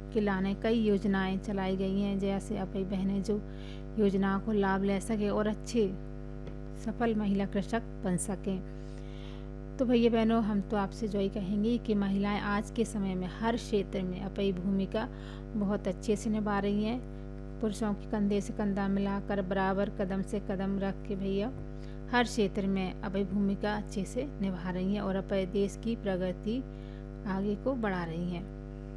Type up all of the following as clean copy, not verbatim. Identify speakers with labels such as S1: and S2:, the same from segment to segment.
S1: के लाने कई योजनाएं चलाई गई हैं, जैसे अपनी बहनें जो योजनाओं को लाभ ले सके और अच्छे सफल महिला कृषक बन सकें। तो भैया बहनों, हम तो आपसे जो ही कहेंगे कि महिलाएं आज के समय में हर क्षेत्र में अपनी भूमिका बहुत अच्छे से निभा रही हैं। पुरुषों के कंधे से कंधा मिलाकर बराबर कदम से कदम रख के भैया हर क्षेत्र में अपनी भूमिका अच्छे से निभा रही हैं और अपने देश की प्रगति आगे को बढ़ा रही हैं।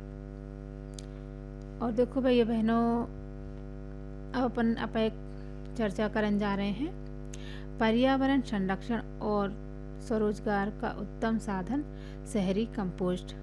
S1: और देखो भैया बहनों, अब अपन चर्चा करने जा रहे हैं पर्यावरण संरक्षण और स्वरोजगार का उत्तम साधन शहरी कंपोस्ट।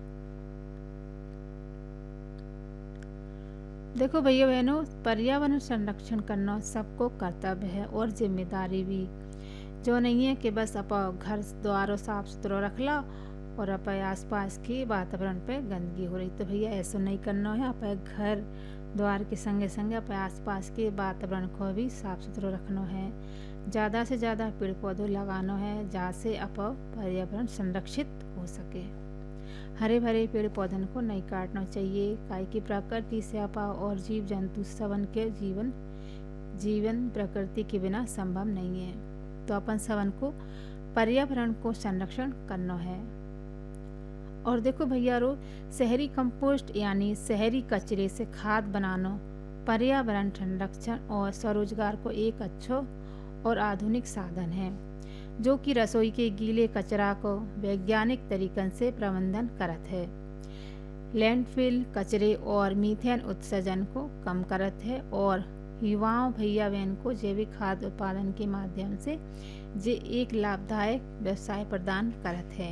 S1: देखो भैया बहनों, पर्यावरण संरक्षण करना सबको कर्तव्य है और जिम्मेदारी भी। जो नहीं है कि बस आप घर द्वार साफ सुथरा रख ला और अपने आसपास के वातावरण पे गंदगी हो रही, तो भैया ऐसा नहीं करना है। अपने घर द्वार के संगे संगे अपने आसपास के वातावरण को भी साफ सुथरा रखना है। ज़्यादा से ज़्यादा पेड़ पौधे लगाना है, जहाँ से पर्यावरण संरक्षित हो सके। हरे भरे पेड़ पौधों को नहीं काटना चाहिए, काहे की प्रकृति से और जीव जंतु सबन के जीवन प्रकृति के बिना संभव नहीं है। तो अपन सबन को पर्यावरण को संरक्षण करना है। और देखो भैया शहरी कंपोस्ट यानी शहरी कचरे से खाद बनाना पर्यावरण संरक्षण और स्वरोजगार को एक अच्छा और आधुनिक साधन है, जो कि रसोई के गीले कचरा को वैज्ञानिक तरीक़न से प्रबंधन करत है, लैंडफिल कचरे और मीथेन उत्सर्जन को कम करत है और युवाओं भैया बहन को जैविक खाद्य उत्पादन के माध्यम से जे एक लाभदायक व्यवसाय प्रदान करत है।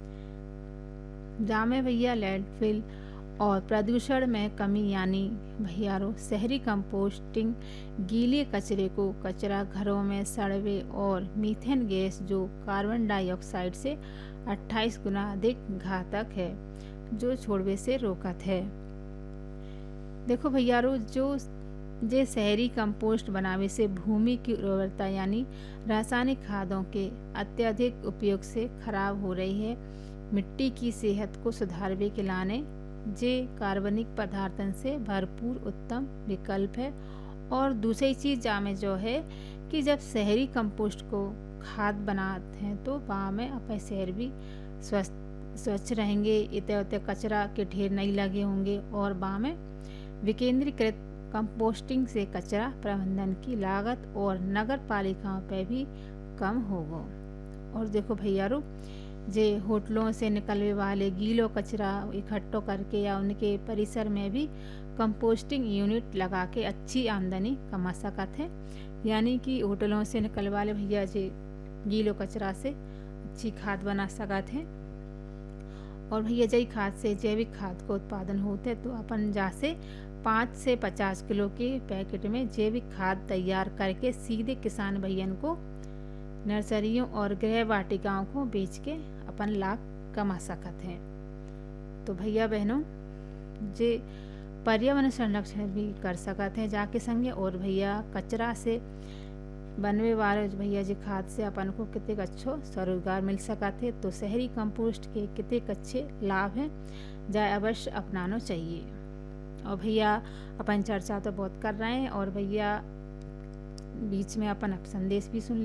S1: जामे भैया लैंडफिल और प्रदूषण में कमी यानी भैया शहरी कंपोस्टिंग गीले कचरे को कचरा घरों में सड़वे और मीथेन गैस जो कार्बन डाइऑक्साइड से 28 गुना अधिक घातक है, जो छोड़वे से रोकत है। देखो भैया जो शहरी कंपोस्ट बनावे से भूमि की उर्वरता यानी रासायनिक खादों के अत्यधिक उपयोग से खराब हो रही है। मिट्टी की सेहत को सुधारवे के लाने जे कार्बनिक पदार्थन से भरपूर उत्तम विकल्प है। और दूसरी चीज़ जामे जो है कि जब शहरी कंपोस्ट को खाद बनाते हैं तो वहाँ में अपने शहर भी स्वच्छ रहेंगे, इतने उतने कचरा के ढेर नहीं लगे होंगे और वहाँ में विकेंद्रीकृत कंपोस्टिंग से कचरा प्रबंधन की लागत और नगर पालिकाओं पर भी कम होगा। और देखो भैया जे होटलों से निकलने वाले गीलो कचरा इकट्ठो करके या उनके परिसर में भी कंपोस्टिंग यूनिट लगा के अच्छी आमदनी कमा सकत है। यानी कि होटलों से निकलने वाले भैया जे गीलो कचरा से अच्छी खाद बना सकत हैं। और भैया जई खाद से जैविक खाद का उत्पादन होते है, तो अपन जैसे 5 से 50 किलो के पैकेट में जैविक खाद तैयार करके सीधे किसान भैयन को नर्सरियों और गृह वाटिकाओं को बेच के अपन लाभ कमा सकत हैं। तो भैया बहनों, जे पर्यावरण संरक्षण भी कर सकत हैं जाके संगे। और भैया कचरा से बनवे वाले भैया जी खाद से अपन को कितने अच्छो स्वरोजगार मिल सकत है। तो शहरी कंपोस्ट के कितने अच्छे लाभ हैं, जाए अवश्य अपनाना चाहिए। और भैया अपन चर्चा तो बहुत कर रहे हैं और भैया बीच में अपन संदेश भी सुन